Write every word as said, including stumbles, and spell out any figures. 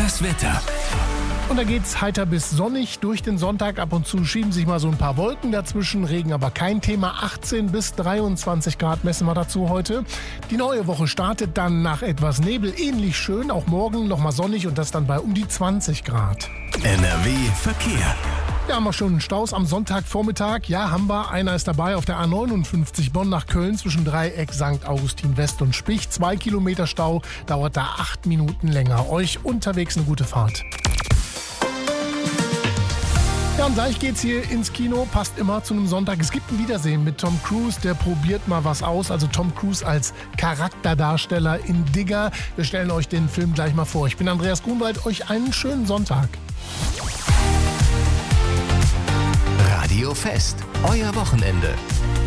Das Wetter. Und da geht's heiter bis sonnig durch den Sonntag. Ab und zu schieben sich mal so ein paar Wolken dazwischen. Regen aber kein Thema. achtzehn bis dreiundzwanzig Grad messen wir dazu heute. Die neue Woche startet dann nach etwas Nebel ähnlich schön. Auch morgen nochmal sonnig und das dann bei um die zwanzig Grad. N R W Verkehr. Ja, haben wir schon Staus am Sonntagvormittag. Ja, haben wir. Einer ist dabei auf der A neunundfünfzig Bonn nach Köln zwischen Dreieck, Sankt Augustin West und Spich. Zwei Kilometer Stau, dauert da acht Minuten länger. Euch unterwegs eine gute Fahrt. Ja, und gleich geht's hier ins Kino, passt immer zu einem Sonntag. Es gibt ein Wiedersehen mit Tom Cruise, der probiert mal was aus. Also Tom Cruise als Charakterdarsteller in Digger. Wir stellen euch den Film gleich mal vor. Ich bin Andreas Grunwald, euch einen schönen Sonntag. Radio Fest, euer Wochenende.